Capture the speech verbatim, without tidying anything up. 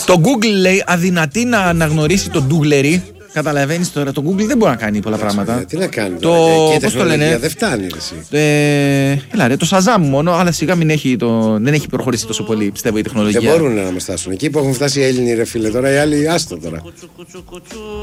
Το Google λέει αδυνατεί να αναγνωρίσει το ντουγλερί. Καταλαβαίνεις τώρα, το Google δεν μπορεί να κάνει πολλά πράγματα. Τι να κάνει, το, πώς το λένε, δεν φτάνει εσύ. Ε, έλα ρε, το Shazam μόνο, αλλά σιγά μην έχει το, δεν έχει προχωρήσει τόσο πολύ, πιστεύω, η τεχνολογία. Δεν μπορούν να μας φτάσουν εκεί που έχουν φτάσει οι Έλληνοι, ρε φίλε, τώρα οι άλλοι άστο τώρα.